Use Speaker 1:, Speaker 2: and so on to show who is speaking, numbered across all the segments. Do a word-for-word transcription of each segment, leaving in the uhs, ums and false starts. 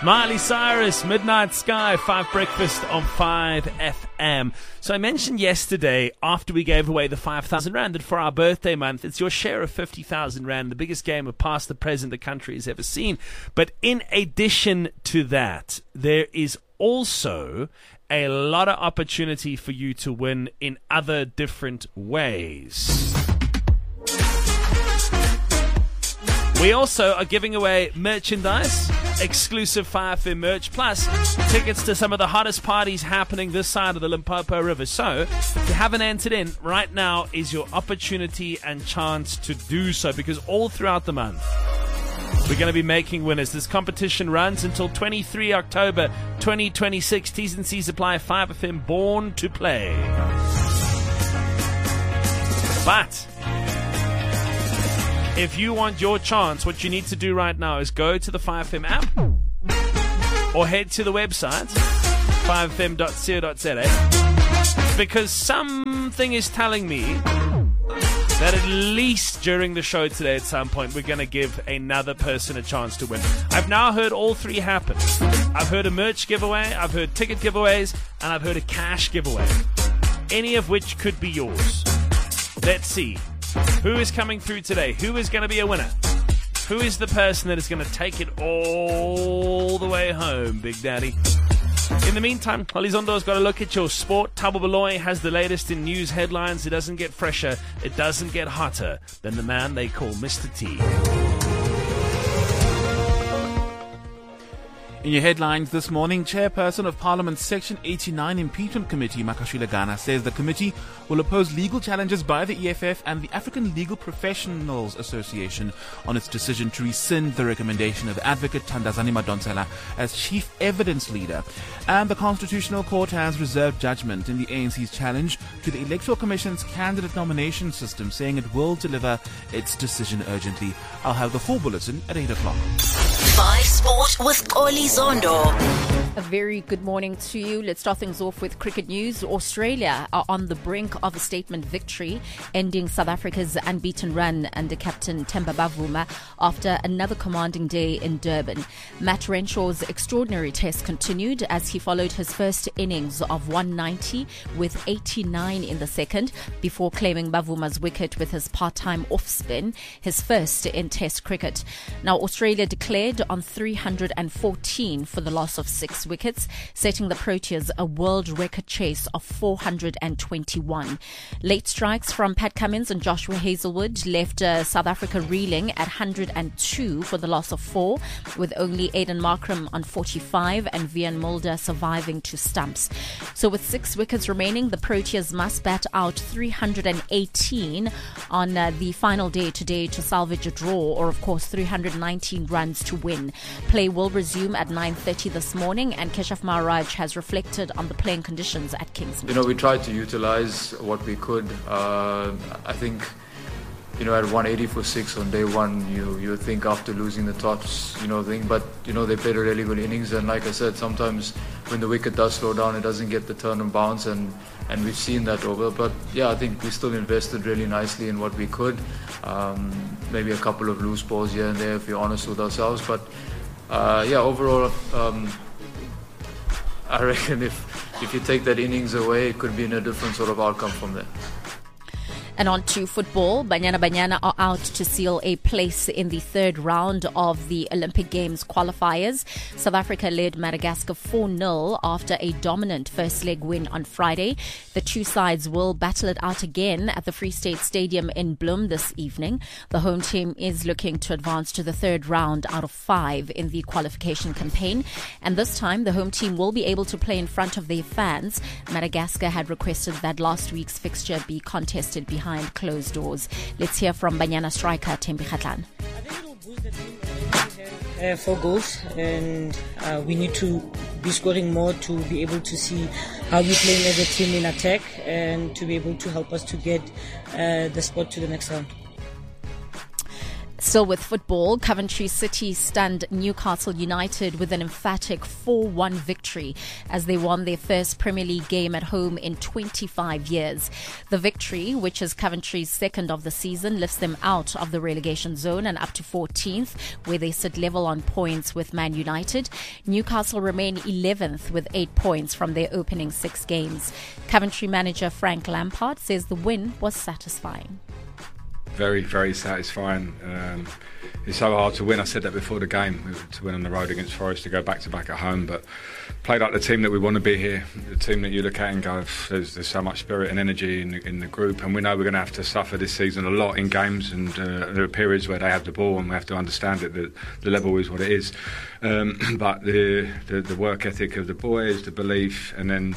Speaker 1: Miley Cyrus, Midnight Sky, five Breakfast on five F M. So I mentioned yesterday, after we gave away the five thousand rand, that for our birthday month, it's your share of fifty thousand rand, the biggest game of past the present the country has ever seen. But in addition to that, there is also a lot of opportunity for you to win in other different ways. We also are giving away merchandise, exclusive five F M merch, plus tickets to some of the hottest parties happening this side of the Limpopo River. So, if you haven't entered in, right now is your opportunity and chance to do so, because all throughout the month, we're going to be making winners. This competition runs until the twenty-third of October twenty twenty-six. T's and C's apply. five F M, born to play. But if you want your chance, what you need to do right now is go to the five F M app or head to the website, five f m dot co dot za, because something is telling me that at least during the show today at some point we're going to give another person a chance to win. I've now heard all three happen. I've heard a merch giveaway, I've heard ticket giveaways, and I've heard a cash giveaway. Any of which could be yours. Let's see. Who is coming through today? Who is going to be a winner? Who is the person that is going to take it all the way home, Big Daddy? In the meantime, Olizondo's got a look at your sport. Thabo Baloyi has the latest in news headlines. It doesn't get fresher, it doesn't get hotter than the man they call Mister T.
Speaker 2: In your headlines this morning, Chairperson of Parliament's Section eighty-nine Impeachment Committee, Makashile Gana, says the committee will oppose legal challenges by the E F F and the African Legal Professionals Association on its decision to rescind the recommendation of Advocate Thandazani Madonsela as chief evidence leader. And the Constitutional Court has reserved judgment in the A N C's challenge to the Electoral Commission's candidate nomination system, saying it will deliver its decision urgently. I'll have the full bulletin at eight o'clock.
Speaker 3: Five Sport with Olizondo.
Speaker 4: A very good morning to you. Let's start things off with cricket news. Australia are on the brink of a statement victory, ending South Africa's unbeaten run under captain Themba Bavuma after another commanding day in Durban. Matt Renshaw's extraordinary test continued as he followed his first innings of one ninety with eighty-nine in the second before claiming Bavuma's wicket with his part-time off-spin, his first in test cricket. Now, Australia declared on three hundred fourteen for the loss of six wickets, setting the Proteas a world record chase of four hundred twenty-one. Late strikes from Pat Cummins and Joshua Hazelwood left uh, South Africa reeling at one hundred two for the loss of four, with only Aiden Markram on forty-five and Vian Mulder surviving to stumps. So with six wickets remaining, the Proteas must bat out three hundred eighteen on uh, the final day today to salvage a draw, or of course three hundred nineteen runs to win. Play will resume at nine thirty this morning, and Keshav Maharaj has reflected on the playing conditions at Kingsmead.
Speaker 5: You know, we tried to utilize what we could. Uh, I think, you know, at one eighty for six on day one, you you think after losing the tops, you know, thing. But you know, they played a really good innings, and like I said, sometimes when the wicket does slow down, it doesn't get the turn and bounce, and and we've seen that over. But yeah, I think we still invested really nicely in what we could. Um, maybe a couple of loose balls here and there, if we're honest with ourselves, but. Uh, yeah, overall, um, I reckon if if you take that innings away, it could be in a different sort of outcome from there.
Speaker 4: And on to football. Banyana Banyana are out to seal a place in the third round of the Olympic Games qualifiers. South Africa led Madagascar four nil after a dominant first leg win on Friday. The two sides will battle it out again at the Free State Stadium in Bloem this evening. The home team is looking to advance to the third round out of five in the qualification campaign. And this time, the home team will be able to play in front of their fans. Madagascar had requested that last week's fixture be contested behind closed doors. Let's hear from Banyana striker Thembi Kgatlan.
Speaker 6: I think it will boost the team. We have uh, four goals, and uh, we need to be scoring more to be able to see how we're playing as a team in attack, and to be able to help us to get uh, the spot to the next round.
Speaker 4: Still with football, Coventry City stunned Newcastle United with an emphatic four one victory as they won their first Premier League game at home in twenty-five years. The victory, which is Coventry's second of the season, lifts them out of the relegation zone and up to fourteenth, where they sit level on points with Man United. Newcastle remain eleventh with eight points from their opening six games. Coventry manager Frank Lampard says the win was satisfying.
Speaker 7: Very, very satisfying. Um, it's so hard to win. I said that before the game, to win on the road against Forest, to go back to back at home. But played like the team that we want to be here, the team that you look at and go, there's, there's so much spirit and energy in the, in the group. And we know we're going to have to suffer this season a lot in games, and uh, there are periods where they have the ball and we have to understand it, that the level is what it is. Um, but the, the, the work ethic of the boys, the belief, and then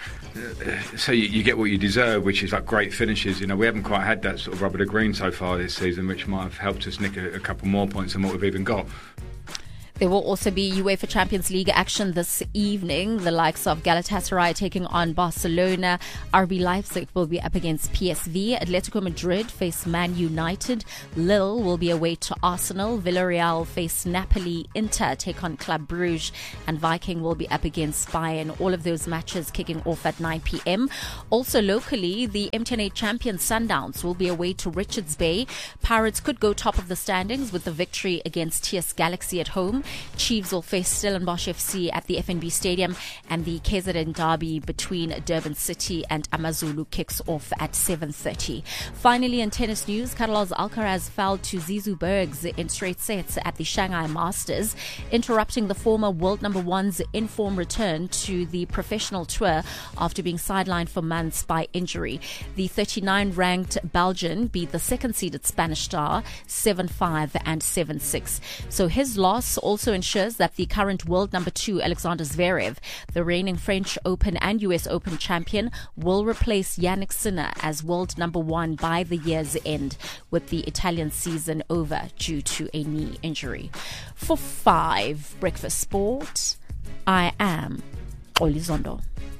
Speaker 7: so you, you get what you deserve, which is like great finishes. You know, we haven't quite had that sort of rubber to green so far this season, which might have helped us nick a, a couple more points than what we've even got.
Speaker 4: There will also be UEFA Champions League action this evening. The likes of Galatasaray taking on Barcelona. R B Leipzig will be up against P S V. Atletico Madrid face Man United. Lille will be away to Arsenal. Villarreal face Napoli. Inter take on Club Brugge. And Viking will be up against Bayern. All of those matches kicking off at nine p.m. Also locally, the M T N A champion Sundowns will be away to Richards Bay. Pirates could go top of the standings with the victory against T S Galaxy at home. Chiefs will face Stellenbosch F C at the F N B Stadium, and the K Z N derby between Durban City and Amazulu kicks off at seven thirty. Finally, in tennis news, Carlos Alcaraz fell to Zizou Bergs in straight sets at the Shanghai Masters, interrupting the former world number one's in-form return to the professional tour after being sidelined for months by injury. The thirty-nine ranked Belgian beat the second-seeded Spanish star seven five and seven six. So his loss also also ensures that the current world number two, Alexander Zverev, the reigning French Open and U S Open champion, will replace Yannick Sinner as world number one by the year's end, with the Italian season over due to a knee injury. For five Breakfast Sport, I am Oli Zondo.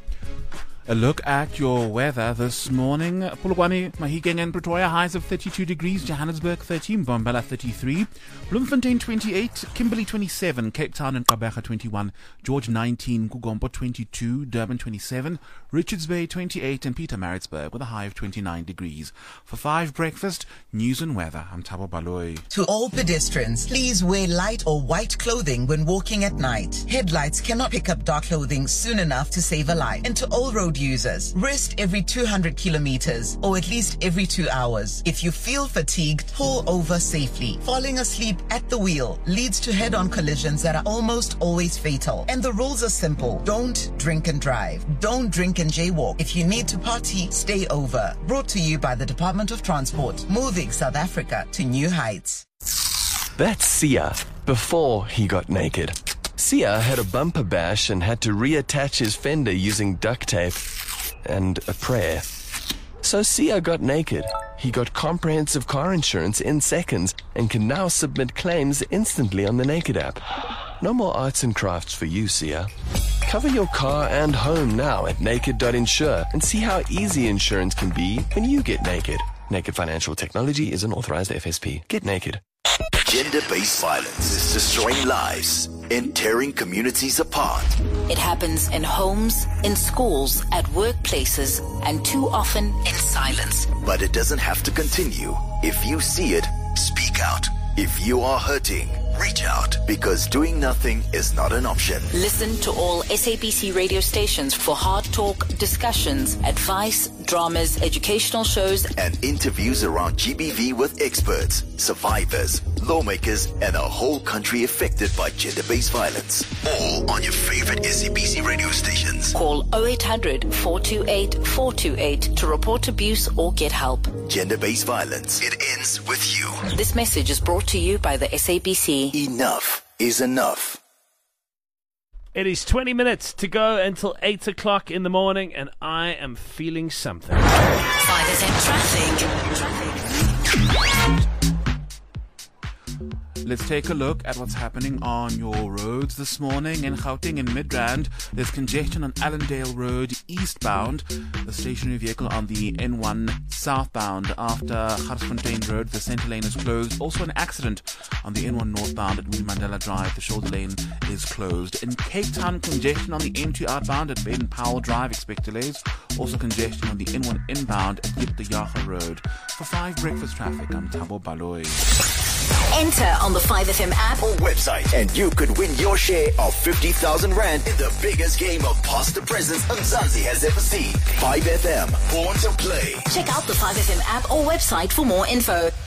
Speaker 2: A look at your weather this morning. Polokwane, Mahikeng and Pretoria, highs of thirty-two degrees, Johannesburg thirty, Mbombela thirty-three, Bloemfontein twenty-eight, Kimberley twenty-seven, Cape Town and Gqeberha twenty-one, George nineteen, Kugompo twenty-two, Durban twenty-seven, Richards Bay twenty-eight, and Pietermaritzburg with a high of twenty-nine degrees. For five Breakfast, news and weather, I'm Thabo Baloyi.
Speaker 8: To all pedestrians, please wear light or white clothing when walking at night. Headlights cannot pick up dark clothing soon enough to save a life. And to all road users, rest every two hundred kilometers or at least every two hours. If you feel fatigued, pull over safely. Falling asleep at the wheel leads to head-on collisions that are almost always fatal. And the rules are simple. Don't drink and drive. Don't drink and jaywalk. If you need to party, stay over. Brought to you by the Department of Transport, moving South Africa to new heights.
Speaker 9: That's Sia before he got naked. Sia had a bumper bash and had to reattach his fender using duct tape and a prayer. So Sia got naked. He got comprehensive car insurance in seconds and can now submit claims instantly on the Naked app. No more arts and crafts for you, Sia. Cover your car and home now at naked dot insure and see how easy insurance can be when you get naked. Naked Financial Technology is an authorized F S P. Get naked.
Speaker 10: Gender-based violence is destroying lives and tearing communities apart.
Speaker 3: It happens in homes, in schools, at workplaces, and too often in silence.
Speaker 10: But it doesn't have to continue. If you see it, speak out. If you are hurting, reach out, because doing nothing is not an option.
Speaker 3: Listen to all S A B C radio stations for hard talk, discussions, advice, dramas, educational shows,
Speaker 10: and interviews around G B V with experts, survivors, lawmakers, and a whole country affected by gender-based violence. All on your favorite S A B C radio stations.
Speaker 3: Call oh eight hundred, four two eight, four two eight to report abuse or get help.
Speaker 10: Gender-based violence. It ends with you.
Speaker 3: This message is brought to you by the S A B C.
Speaker 10: Enough is enough.
Speaker 1: It is twenty minutes to go until eight o'clock in the morning, and I am feeling something.
Speaker 3: five F M traffic.
Speaker 2: Let's take a look at what's happening on your roads this morning. In Gauteng and Midrand, there's congestion on Allendale Road eastbound. The stationary vehicle on the N one southbound after Garsfontein Road, the center lane is closed. Also an accident on the N one northbound at Winnie Mandela Drive. The shoulder lane is closed. In Cape Town, congestion on the N two outbound at Baden Powell Drive. Expect delays. Also congestion on the N one inbound at Yip the Yaga Road. For five breakfast traffic, I'm Thabo Baloy.
Speaker 3: Enter on the five F M app
Speaker 10: or website and you could win your share of fifty thousand rand in the biggest game of pasta presents Mzansi has ever seen. five F M, born to play.
Speaker 3: Check out the five F M app or website for more info.